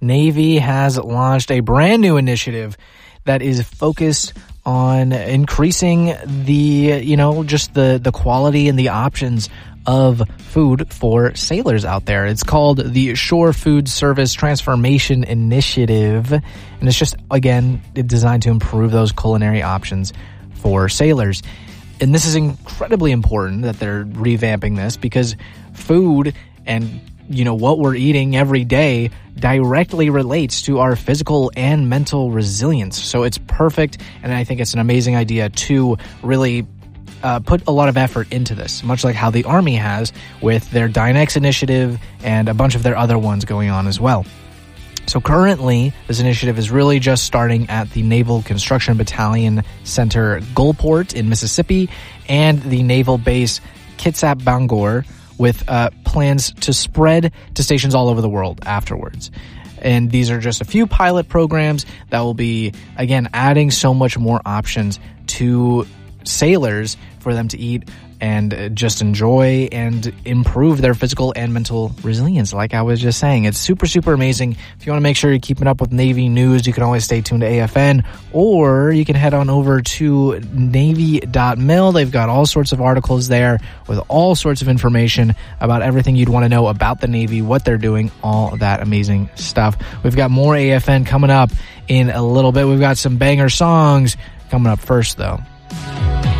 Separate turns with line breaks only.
Navy has launched a brand new initiative that is focused on increasing just the quality and the options of food for sailors out there. It's called the Shore Food Service Transformation Initiative, and it's just, again, designed to improve those culinary options for sailors. And this is incredibly important that they're revamping this, because food and what we're eating every day directly relates to our physical and mental resilience. So it's perfect, and I think it's an amazing idea to really put a lot of effort into this, much like how the Army has with their Dynex initiative and a bunch of their other ones going on as well. So currently, this initiative is really just starting at the Naval Construction Battalion Center Gulfport in Mississippi and the Naval Base Kitsap Bangor, with plans to spread to stations all over the world afterwards. And these are just a few pilot programs that will be, again, adding so much more options to sailors for them to eat and just enjoy and improve their physical and mental resilience. Like I was just saying, it's super, super amazing. If you want to make sure you're keeping up with Navy news, you can always stay tuned to AFN, or you can head on over to Navy.mil. They've got all sorts of articles there with all sorts of information about everything you'd want to know about the Navy, what they're doing, all that amazing stuff. We've got more AFN coming up in a little bit. We've got some banger songs coming up first, though.